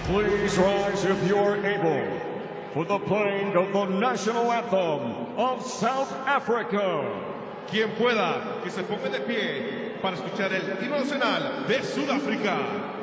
Please rise if you're able for the playing of the national anthem of South Africa. Quien pueda, que se ponga de pie para escuchar el himno nacional de Sudáfrica.